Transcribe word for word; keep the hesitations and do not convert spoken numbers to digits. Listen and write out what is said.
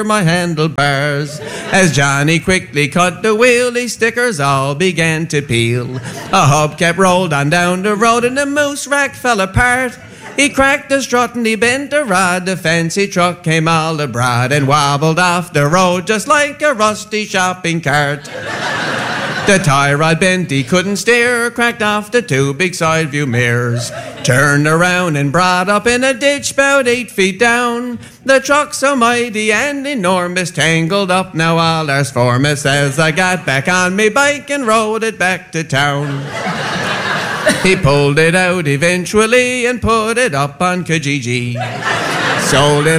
my handlebars. As Johnny quickly cut the wheelie, stickers all began to peel. A hubcap rolled on down the road and the moose rack fell apart. He cracked the strut and he bent a rod. The fancy truck came all abroad and wobbled off the road just like a rusty shopping cart. The tie rod bent, he couldn't steer, cracked off the two big side view mirrors. Turned around and brought up in a ditch about eight feet down. The truck so mighty and enormous, tangled up now all there's for us as I got back on me bike and rode it back to town. He pulled it out eventually and put it up on Kijiji. Sold it